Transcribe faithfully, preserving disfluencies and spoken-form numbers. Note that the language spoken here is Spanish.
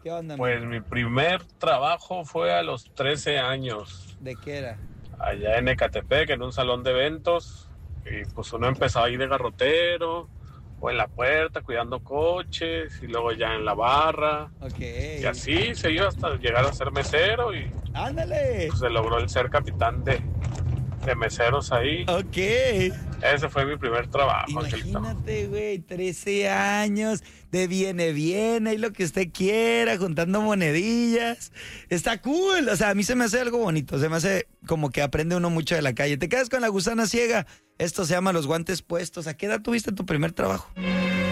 ¿Qué onda, Pues amigo? mi primer trabajo fue a los trece años, ¿De qué era? allá en Ecatepec, en un salón de eventos. Y pues uno empezaba ahí de garrotero, o en la puerta, cuidando coches, y luego ya en la barra. Ok. Y así se iba hasta llegar a ser mesero y ¡Ándale! pues, se logró el ser capitán de, de meseros ahí. Ok. Ese fue mi primer trabajo, Angelito. Imagínate, güey, trece años, de viene, viene, y lo que usted quiera, juntando monedillas. Está cool, o sea, a mí se me hace algo bonito, se me hace como que aprende uno mucho de la calle. Te quedas con la gusana ciega, esto se llama Los Guantes Puestos. ¿A qué edad tuviste tu primer trabajo?